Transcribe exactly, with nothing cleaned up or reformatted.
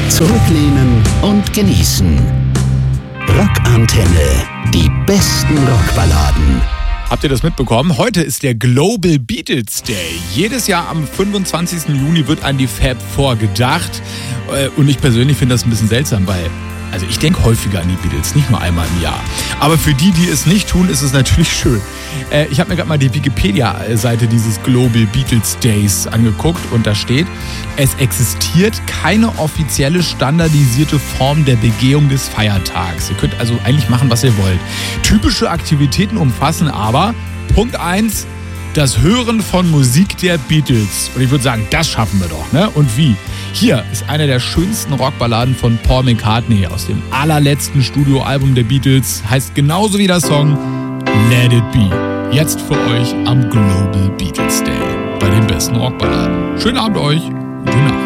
Zurücklehnen und genießen. Rockantenne. Die besten Rockballaden. Habt ihr das mitbekommen? Heute ist der Global Beatles Day. Jedes Jahr am fünfundzwanzigsten Juni wird an die Fab Four gedacht. Und ich persönlich finde das ein bisschen seltsam, weil also ich denke häufiger an die Beatles, nicht nur einmal im Jahr. Aber für die, die es nicht tun, ist es natürlich schön. Äh, ich habe mir gerade mal die Wikipedia-Seite dieses Global Beatles Days angeguckt und da steht, es existiert keine offizielle standardisierte Form der Begehung des Feiertags. Ihr könnt also eigentlich machen, was ihr wollt. Typische Aktivitäten umfassen aber, Punkt eins, das Hören von Musik der Beatles. Und ich würde sagen, das schaffen wir doch, ne? Und wie? Hier ist eine der schönsten Rockballaden von Paul McCartney aus dem allerletzten Studioalbum der Beatles. Heißt genauso wie der Song Let It Be. Jetzt für euch am Global Beatles Day bei den besten Rockballaden. Schönen Abend euch. Gute Nacht.